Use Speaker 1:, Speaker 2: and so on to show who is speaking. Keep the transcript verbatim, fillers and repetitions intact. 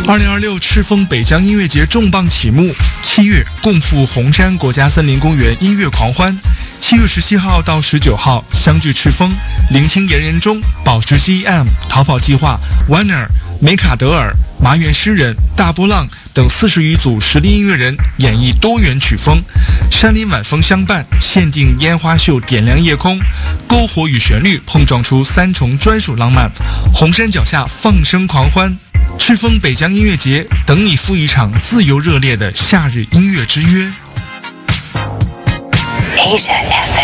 Speaker 1: 二零二六赤峰北疆音乐节重磅启幕，七月共赴红山国家森林公园音乐狂欢。七月十七号到十九号相聚赤峰，聆听言人中、宝石 G M、逃跑计划、Warner、梅卡德尔、麻原诗人、大波浪等四十余组实力音乐人演绎多元曲风，山林晚风相伴，限定烟花秀点亮夜空，篝火与旋律碰撞出三重专属浪漫，红山脚下放声狂欢。赤峰北疆音乐节等你赴一场自由热烈的夏日音乐之约。Asia F